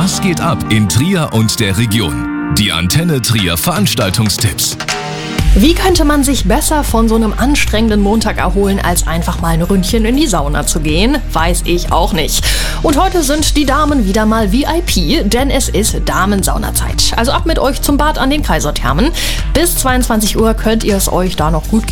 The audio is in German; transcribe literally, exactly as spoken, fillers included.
Was geht ab in Trier und der Region? Die Antenne Trier Veranstaltungstipps. Wie könnte man sich besser von so einem anstrengenden Montag erholen, als einfach mal ein Ründchen in die Sauna zu gehen? Weiß ich auch nicht. Und heute sind die Damen wieder mal V I P, denn es ist Damensaunazeit. Also ab mit euch zum Bad an den Kaiserthermen. Bis zweiundzwanzig Uhr könnt ihr es euch da noch gut geben.